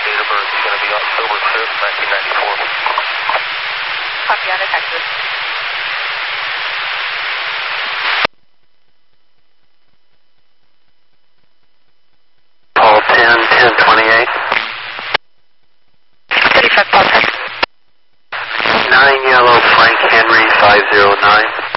date of birth is going to be October 5th, 1994. Copy on detected. Paul 10, 1028. 35 Paul 10. 9 Yellow Frank Henry 509.